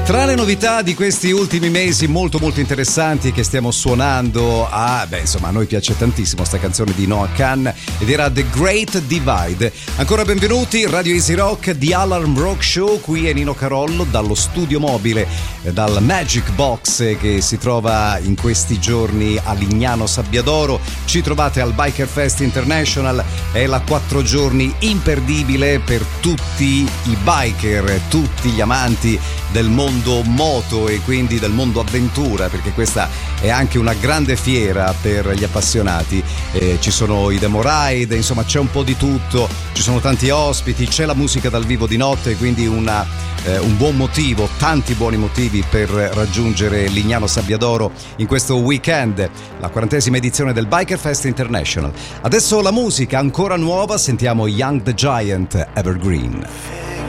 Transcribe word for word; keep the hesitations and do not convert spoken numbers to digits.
Tra le novità di questi ultimi mesi molto molto interessanti che stiamo suonando, ah beh insomma a noi piace tantissimo sta canzone di Noah Kahan ed era The Great Divide. Ancora benvenuti, Radio Easy Rock, The Alarm Rock Show, qui è Nino Carollo dallo studio mobile, dal Magic Box che si trova in questi giorni a Lignano Sabbiadoro. Ci trovate al Biker Fest International, è la quattro giorni imperdibile per tutti i biker, tutti gli amanti del mondo moto e quindi del mondo avventura, perché questa è anche una grande fiera per gli appassionati. Eh, ci sono i demo ride, insomma c'è un po' di tutto, ci sono tanti ospiti, c'è la musica dal vivo di notte, quindi una, eh, un buon motivo, tanti buoni motivi per raggiungere Lignano Sabbiadoro in questo weekend, la quarantesima edizione del Biker Fest International. Adesso la musica ancora nuova, sentiamo Young the Giant, Evergreen.